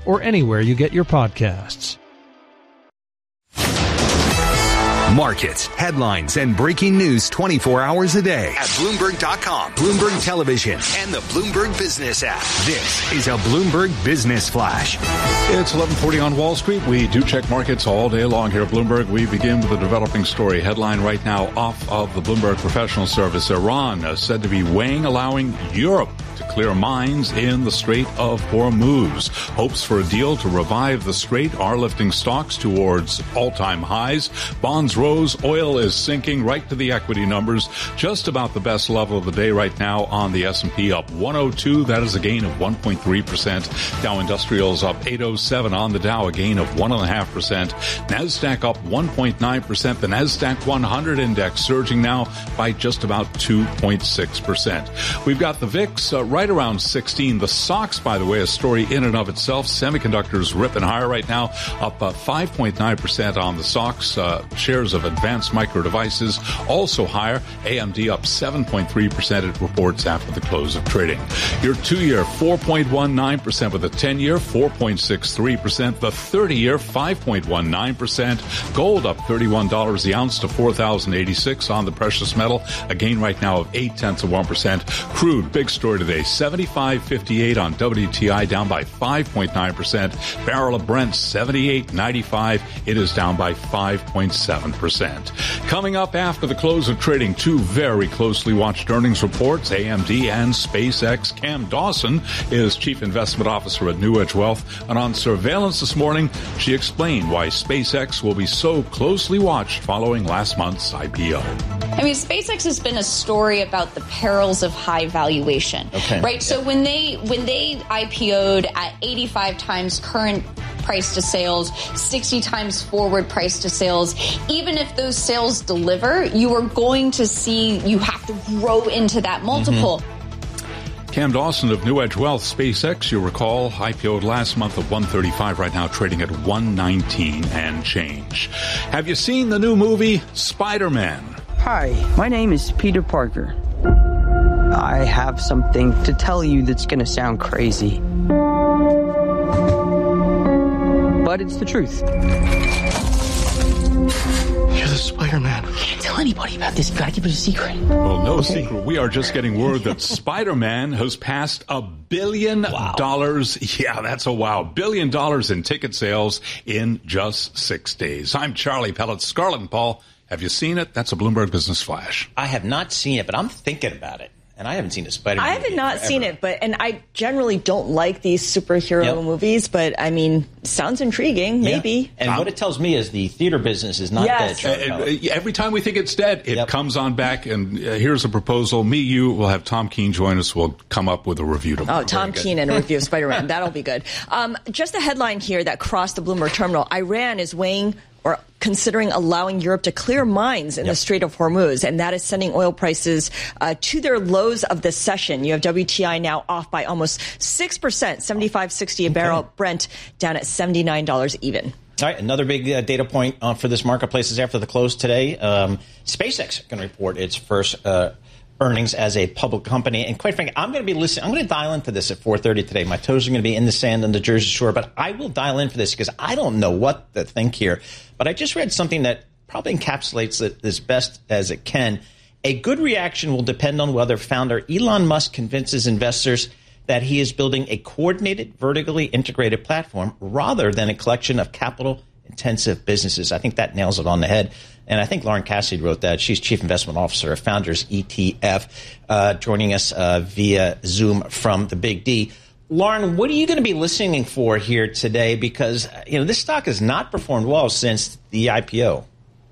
or anywhere you get your podcasts. Markets, headlines, and breaking news 24 hours a day at Bloomberg.com, Bloomberg Television, and the Bloomberg Business app. This is a Bloomberg Business Flash. It's 11:40 on Wall Street. We do check markets all day long here at Bloomberg. We begin with a developing story. Headline right now off of the Bloomberg Professional Service. Iran is said to be weighing allowing Europe to clear mines in the Strait of Hormuz. Hopes for a deal to revive the strait are lifting stocks towards all-time highs. Bonds rose. Oil is sinking right to the equity numbers. Just about the best level of the day right now on the S&P, up 102. That is a gain of 1.3%. Dow Industrials up 807 on the Dow, a gain of 1.5%. NASDAQ up 1.9%. The NASDAQ 100 index surging now by just about 2.6%. We've got the VIX right around 16. The SOX, by the way, a story in and of itself. Semiconductors ripping higher right now, up 5.9% on the SOX. Shares of Advanced Micro Devices also higher. AMD up 7.3%. It reports after the close of trading. Your 2-year 4.19%, with a 10-year 4.63%. The 30-year 5.19%. Gold up $31 the ounce to $4,086 on the precious metal. A gain right now of 0.8%. Crude, big story today. $75.58 on WTI, down by 5.9%. Barrel of Brent, $78.95. It is down by 5.7%. Coming up after the close of trading, two very closely watched earnings reports, AMD and SpaceX. Cam Dawson is Chief Investment Officer at New Edge Wealth. And on surveillance this morning, she explained why SpaceX will be so closely watched following last month's IPO. I mean, SpaceX has been a story about the perils of high valuation, right? So when they IPO'd at 85 times current price to sales, 60 times forward price to sales, even if those sales deliver, you are going to see you have to grow into that multiple. Cam Dawson of New Edge Wealth. SpaceX, you recall, IPO'd last month at $135, right now trading at $119 and change. Have you seen the new movie Spider-Man? Hi, my name is Peter Parker. I have something to tell you that's going to sound crazy. But it's the truth. You're the Spider-Man. Can't tell anybody about this. You gotta keep it a secret. Well, no secret. We are just getting word that Spider-Man has passed $1 billion. Wow. Yeah, that's a wow. $1 billion in ticket sales in just 6 days. I'm Charlie Pellet. Scarlett and Paul, have you seen it? That's a Bloomberg Business Flash. I have not seen it, but I'm thinking about it. And I haven't seen a Spider-Man movie. I have not seen it, and I generally don't like these superhero movies, but I mean, sounds intriguing, maybe. And what it tells me is the theater business is not dead. Every time we think it's dead, it comes on back, and here's a proposal. We'll have Tom Keene join us. We'll come up with a review tomorrow. Oh, Tom Keene and a review of Spider-Man. That'll be good. Just a headline here that crossed the Bloomberg terminal. Iran is weighing or considering allowing Europe to clear mines in the Strait of Hormuz, and that is sending oil prices to their lows of the session. You have WTI now off by almost 6%, $75.60 a barrel. Brent down at $79 even. All right, another big data point for this marketplace is after the close today. SpaceX going to report its first earnings as a public company. And quite frankly, I'm going to be listening. I'm going to dial into this at 4:30 today. My toes are going to be in the sand on the Jersey Shore, but I will dial in for this because I don't know what to think here. But I just read something that probably encapsulates it as best as it can. A good reaction will depend on whether founder Elon Musk convinces investors that he is building a coordinated, vertically integrated platform rather than a collection of capital-intensive businesses. I think that nails it on the head. And I think Lauren Cassidy wrote that. She's Chief Investment Officer of Founders ETF, joining us via Zoom from the Big D. Lauren, what are you going to be listening for here today? Because, this stock has not performed well since the IPO.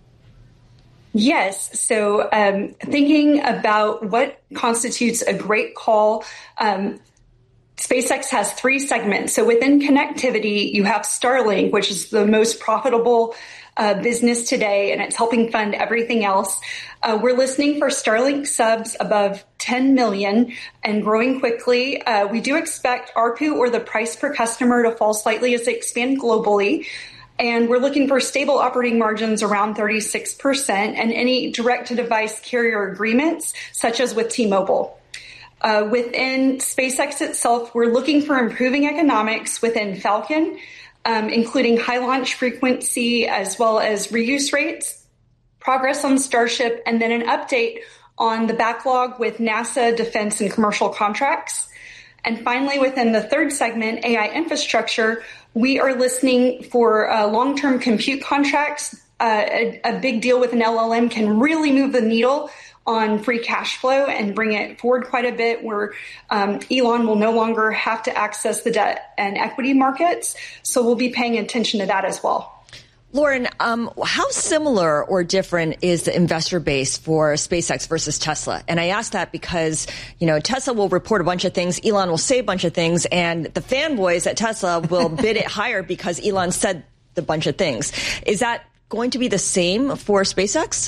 Yes. So thinking about what constitutes a great call, SpaceX has 3 segments. So within connectivity, you have Starlink, which is the most profitable business today, and it's helping fund everything else. We're listening for Starlink subs above 10 million and growing quickly. We do expect ARPU, or the price per customer, to fall slightly as they expand globally. And we're looking for stable operating margins around 36% and any direct-to-device carrier agreements, such as with T-Mobile. Within SpaceX itself, we're looking for improving economics within Falcon, including high launch frequency as well as reuse rates, progress on Starship, and then an update on the backlog with NASA, defense, and commercial contracts. And finally, within the third segment, AI infrastructure, we are listening for long-term compute contracts. A big deal with an LLM can really move the needle on free cash flow and bring it forward quite a bit, where Elon will no longer have to access the debt and equity markets. So we'll be paying attention to that as well. Lauren, how similar or different is the investor base for SpaceX versus Tesla? And I ask that because, Tesla will report a bunch of things, Elon will say a bunch of things, and the fanboys at Tesla will bid it higher because Elon said a bunch of things. Is that going to be the same for SpaceX?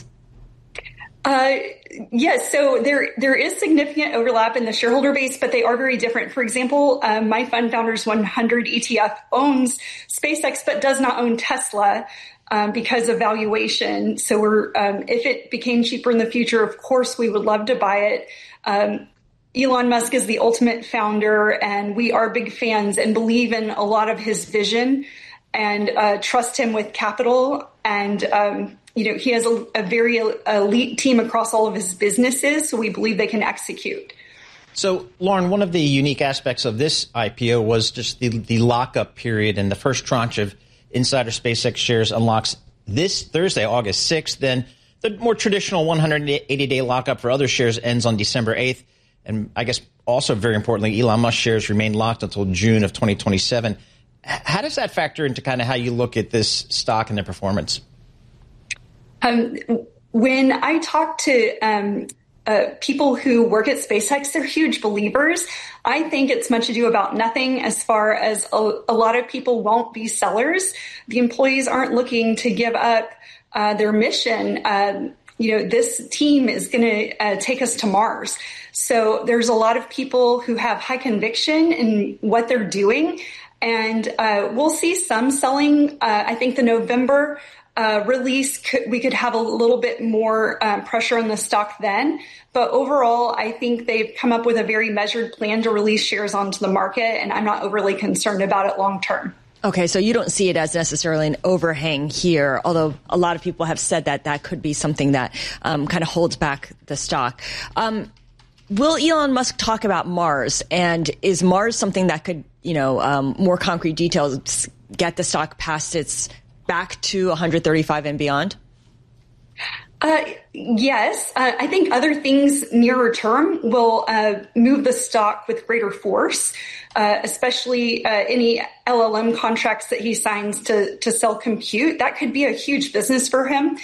Yes, so there is significant overlap in the shareholder base, but they are very different. For example, my fund Founders 100 ETF owns SpaceX, but does not own Tesla because of valuation. So if it became cheaper in the future, of course, we would love to buy it. Elon Musk is the ultimate founder, and we are big fans and believe in a lot of his vision and trust him with capital. And he has a very elite team across all of his businesses, so we believe they can execute. So, Lauren, one of the unique aspects of this IPO was just the lockup period, and the first tranche of insider SpaceX shares unlocks this Thursday, August 6th. Then the more traditional 180-day lockup for other shares ends on December 8th. And I guess also very importantly, Elon Musk shares remain locked until June of 2027. How does that factor into kind of how you look at this stock and their performance? When I talk to people who work at SpaceX, they're huge believers. I think it's much ado about nothing as far as a lot of people won't be sellers. The employees aren't looking to give up their mission. This team is going to take us to Mars. So there's a lot of people who have high conviction in what they're doing. And we'll see some selling. I think the November release, we could have a little bit more pressure on the stock then. But overall, I think they've come up with a very measured plan to release shares onto the market, and I'm not overly concerned about it long term. Okay, so you don't see it as necessarily an overhang here, although a lot of people have said that could be something that kind of holds back the stock. Will Elon Musk talk about Mars? And is Mars something that could, more concrete details get the stock past its back to 135 and beyond? Yes. I think other things nearer term will move the stock with greater force, especially any LLM contracts that he signs to sell compute. That could be a huge business for him.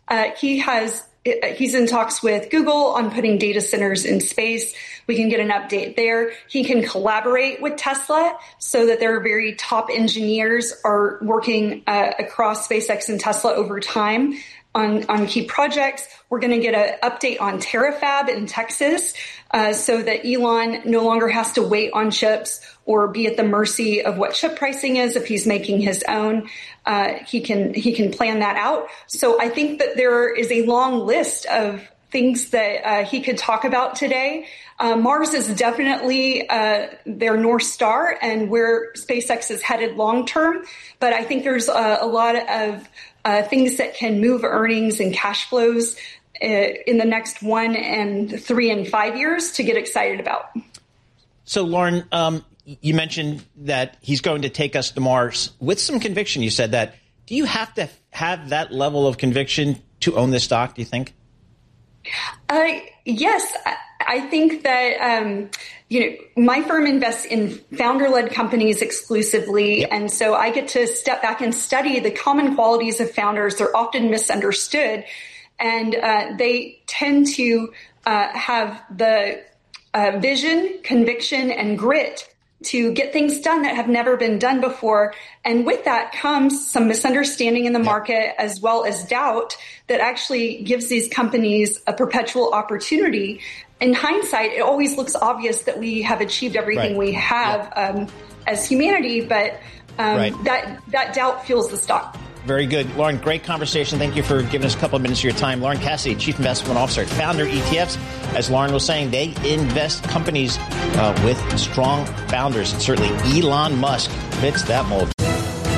He's in talks with Google on putting data centers in space. We can get an update there. He can collaborate with Tesla so that their very top engineers are working across SpaceX and Tesla over time on key projects. We're going to get an update on Terafab in Texas so that Elon no longer has to wait on chips or be at the mercy of what chip pricing is. If he's making his own, he can plan that out. So I think that there is a long list of things that he could talk about today. Mars is definitely their North Star and where SpaceX is headed long term. But I think there's a lot of things that can move earnings and cash flows in the next 1 and 3 and 5 years to get excited about. So, Lauren, you mentioned that he's going to take us to Mars with some conviction. You said that. Do you have to have that level of conviction to own this stock, do you think? Yes. I think that, my firm invests in founder-led companies exclusively. Yep. And so I get to step back and study the common qualities of founders. They're often misunderstood. And they tend to have the vision, conviction, and grit to get things done that have never been done before. And with that comes some misunderstanding in the market as well as doubt that actually gives these companies a perpetual opportunity. In hindsight, it always looks obvious that we have achieved everything we have as humanity, but that doubt fuels the stock. Very good. Lauren, great conversation. Thank you for giving us a couple of minutes of your time. Lauren Cassidy, Chief Investment Officer at Founder ETFs. As Lauren was saying, they invest companies with strong founders. And certainly Elon Musk fits that mold.